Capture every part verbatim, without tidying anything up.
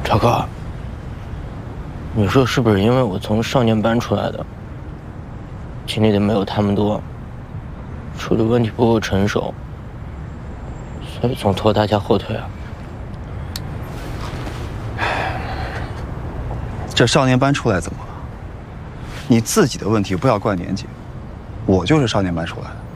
超哥，你说是不是因为我从少年班出来的，经历的没有他们多，处理问题不够成熟，所以总拖大家后腿啊？ 这少年班出来怎么了？你自己的问题不要怪年纪，我就是少年班出来的。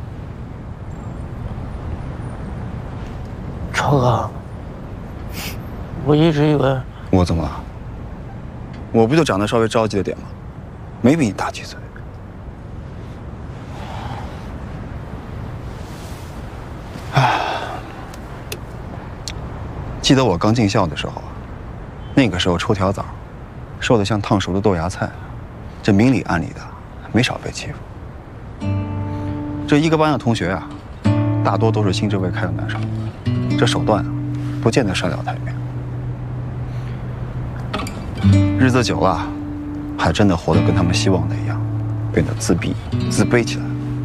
超哥，我一直以为我怎么了？我不就长得稍微着急了点吗？没比你大几岁。唉，记得我刚进校的时候，那个时候抽条枣，瘦得像烫熟的豆芽菜，这明里暗里的，没少被欺负。这一个班的同学啊，大多都是心智未开的男生，这手段啊，不见得上得了台面。日子久了，还真的活得跟他们希望的一样，变得自闭、自卑起来。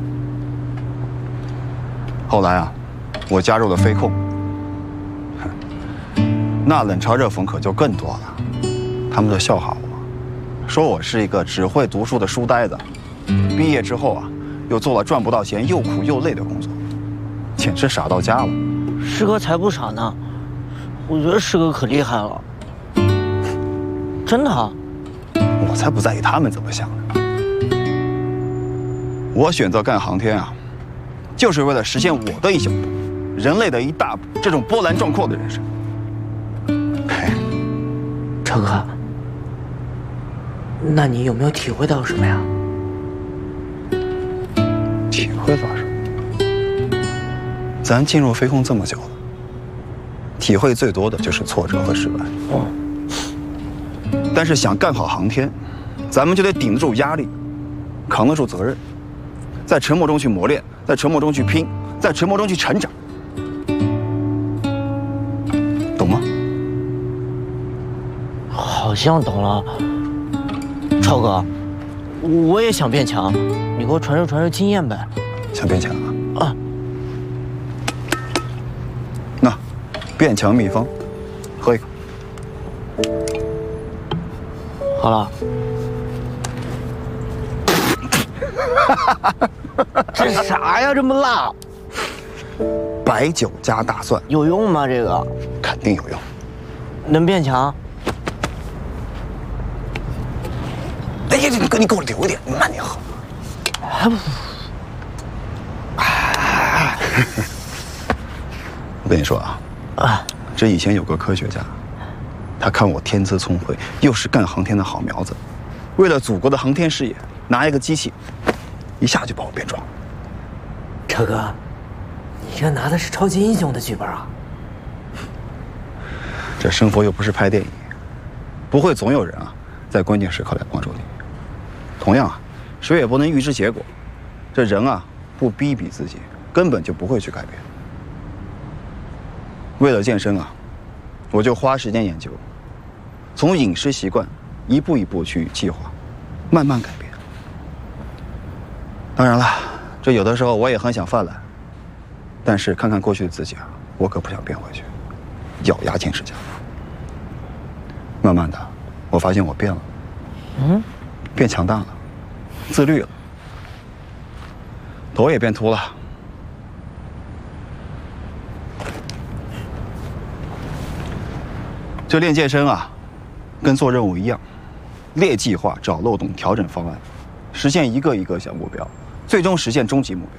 后来啊，我加入了飞控，那冷嘲热讽可就更多了。他们都笑话我，说我是一个只会读书的书呆子，毕业之后啊，又做了赚不到钱又苦又累的工作，简直傻到家了。 师哥才不傻呢，我觉得师哥可厉害了，真的啊。 我才不在意他们怎么想呢。我选择干航天啊，就是为了实现我的一小步，人类的一大步，这种波澜壮阔的人生。嘿， 超哥，那你有没有体会到什么呀？ 体会到什么？咱进入飞控这么久了，体会最多的就是挫折和失败。哦。但是想干好航天，咱们就得顶得住压力，扛得住责任，在沉默中去磨练，在沉默中去拼，在沉默中去成长，懂吗？ 好像懂了。超哥，我也想变强，你给我传授传授经验呗。 想变强啊？ 啊。 那，变强秘方，喝一口。 好了。这啥呀？这么辣？ 白酒加大蒜， 有用吗？这个肯定有用。 能变强？ 哎呀，你哥，你给我留一点，你慢点喝。 还不。 我跟你说啊， 啊， 这以前有个科学家，他看我天资聪慧，又是干航天的好苗子，为了祖国的航天事业，拿一个机器，一下就把我变壮了。 超哥，你这拿的是超级英雄的剧本啊！ 这生活又不是拍电影，不会总有人啊在关键时刻来帮助你。同样啊，谁也不能预知结果。这人啊，不逼一逼自己，根本就不会去改变。为了健身啊，我就花时间研究，从饮食习惯一步一步去计划，慢慢改变。当然了，这有的时候我也很想犯懒，但是看看过去的自己啊，我可不想变回去，咬牙坚持下来。慢慢的，我发现我变了，嗯，变强大了，自律了，头也变秃了。这练健身啊，跟做任务一样，列计划、找漏洞、调整方案，实现一个一个小目标，最终实现终极目标。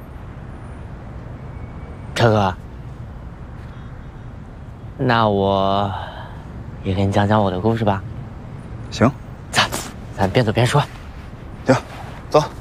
超哥，那我也给你讲讲我的故事吧。 行， 走，咱边走边说。 行，走。